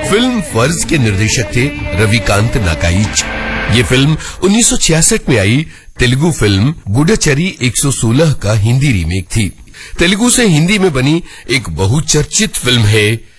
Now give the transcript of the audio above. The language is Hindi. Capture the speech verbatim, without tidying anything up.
फिल्म फर्ज के निर्देशक थे रविकांत नाकाइच। ये फिल्म उन्नीस सौ छियासठ में आई तेलुगु फिल्म गुडचरी एक सौ सोलह का हिंदी रीमेक थी। तेलुगु से हिंदी में बनी एक बहुचर्चित फिल्म है